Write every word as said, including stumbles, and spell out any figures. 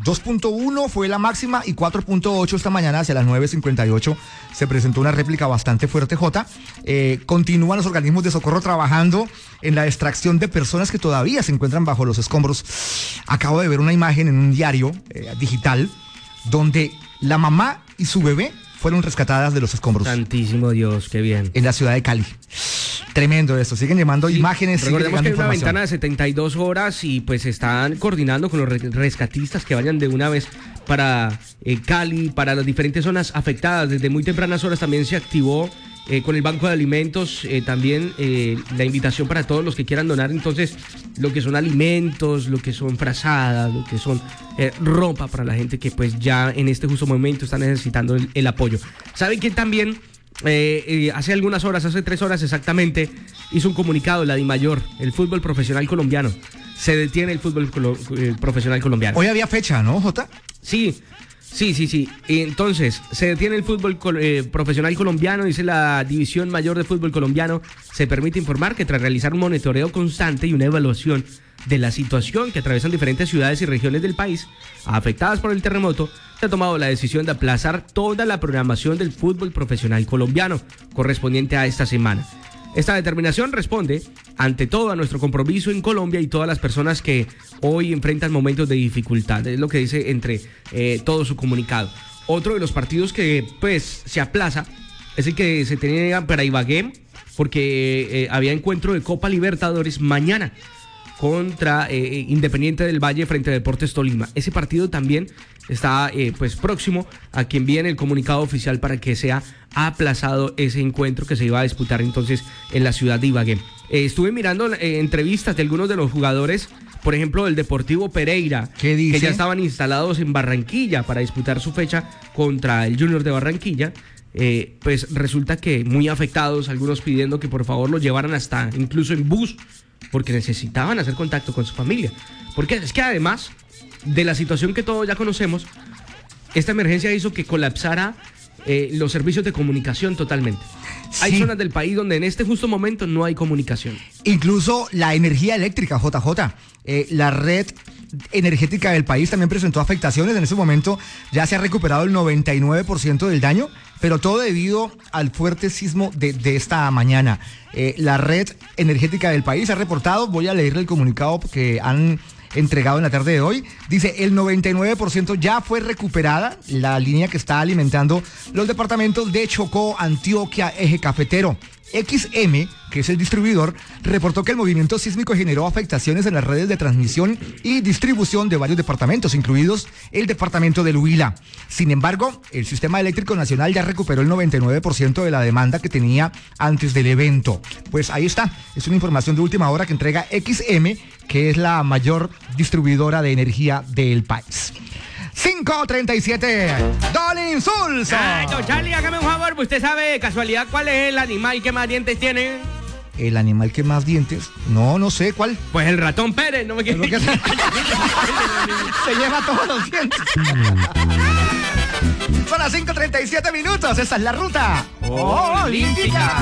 dos punto uno fue la máxima y cuatro punto ocho esta mañana hacia las nueve cincuenta y ocho se presentó una réplica bastante fuerte, Jota. Eh, continúan los organismos de socorro trabajando en la extracción de personas que todavía se encuentran bajo los escombros. Acabo de ver una imagen en un diario eh, digital donde la mamá y su bebé fueron rescatadas de los escombros. Santísimo Dios, qué bien. En la ciudad de Cali. Tremendo esto, siguen llamando sí, imágenes. Recordemos que hay una ventana de setenta y dos horas y pues están coordinando con los rescatistas que vayan de una vez para eh, Cali, para las diferentes zonas afectadas. Desde muy tempranas horas también se activó eh, con el Banco de Alimentos eh, también eh, la invitación para todos los que quieran donar entonces lo que son alimentos, lo que son frazadas, lo que son eh, ropa para la gente que pues ya en este justo momento está necesitando el, el apoyo. ¿Saben quién también? Eh, eh, hace algunas horas, hace tres horas exactamente, hizo un comunicado la DIMAYOR, el fútbol profesional colombiano. Se detiene el fútbol colo- eh, profesional colombiano. Hoy había fecha, ¿no, Jota? Sí, sí, sí, sí. Entonces, se detiene el fútbol eh, profesional colombiano, dice la División Mayor de Fútbol Colombiano. Se permite informar que tras realizar un monitoreo constante y una evaluación de la situación que atraviesan diferentes ciudades y regiones del país afectadas por el terremoto, se ha tomado la decisión de aplazar toda la programación del fútbol profesional colombiano correspondiente a esta semana. Esta determinación responde ante todo a nuestro compromiso en Colombia y todas las personas que hoy enfrentan momentos de dificultad. Es lo que dice entre eh, todo su comunicado. Otro de los partidos que pues se aplaza es el que se tenía para Ibagué porque eh, había encuentro de Copa Libertadores mañana contra eh, Independiente del Valle frente a Deportes Tolima. Ese partido también está eh, pues próximo a que envíen el comunicado oficial para que sea aplazado ese encuentro que se iba a disputar entonces en la ciudad de Ibagué. Eh, estuve mirando eh, entrevistas de algunos de los jugadores, por ejemplo el Deportivo Pereira, ¿qué dice? Que ya estaban instalados en Barranquilla para disputar su fecha contra el Junior de Barranquilla. Eh, pues resulta que muy afectados, algunos pidiendo que por favor los llevaran hasta incluso en bus, porque necesitaban hacer contacto con su familia. Porque es que además de la situación que todos ya conocemos, esta emergencia hizo que colapsara eh, los servicios de comunicación totalmente. Sí. Hay zonas del país donde en este justo momento no hay comunicación. Incluso la energía eléctrica, J J, eh, la red energética del país también presentó afectaciones. En ese momento ya se ha recuperado el noventa y nueve por ciento del daño, pero todo debido al fuerte sismo de, de esta mañana. Eh, la red energética del país ha reportado, voy a leerle el comunicado que han entregado en la tarde de hoy. Dice, el noventa y nueve por ciento ya fue recuperada la línea que está alimentando los departamentos de Chocó, Antioquia, Eje Cafetero. X M, que es el distribuidor, reportó que el movimiento sísmico generó afectaciones en las redes de transmisión y distribución de varios departamentos, incluidos el departamento del Huila. Sin embargo, el Sistema Eléctrico Nacional ya recuperó el noventa y nueve por ciento de la demanda que tenía antes del evento. Pues ahí está, es una información de última hora que entrega X M, que es la mayor distribuidora de energía del país. cinco treinta y siete, Don Insulso. Ay, don Charlie, hágame un favor. ¿Usted sabe, casualidad, cuál es el animal que más dientes tiene? ¿El animal que más dientes? No, no sé, ¿cuál? Pues el ratón Pérez, no me quiero. Se... se lleva todos los dientes. Son las cinco treinta y siete minutos, esa es la ruta olímpica.